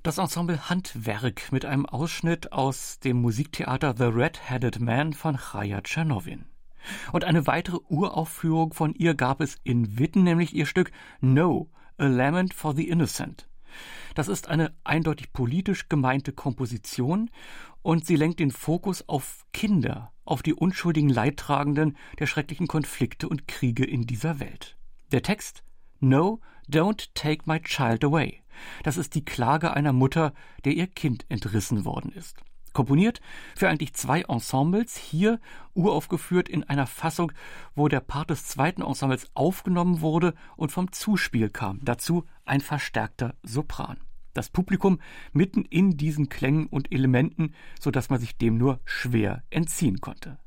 Das Ensemble Handwerk mit einem Ausschnitt aus dem Musiktheater The Red-Headed Man von Chaya Czernowin. Und eine weitere Uraufführung von ihr gab es in Witten, nämlich ihr Stück No, A Lament for the Innocent. Das ist eine eindeutig politisch gemeinte Komposition und sie lenkt den Fokus auf Kinder, auf die unschuldigen Leidtragenden der schrecklichen Konflikte und Kriege in dieser Welt. Der Text: No, don't take my child away. Das ist die Klage einer Mutter, der ihr Kind entrissen worden ist. Komponiert für eigentlich zwei Ensembles, hier uraufgeführt in einer Fassung, wo der Part des zweiten Ensembles aufgenommen wurde und vom Zuspiel kam. Dazu ein verstärkter Sopran. Das Publikum mitten in diesen Klängen und Elementen, sodass man sich dem nur schwer entziehen konnte.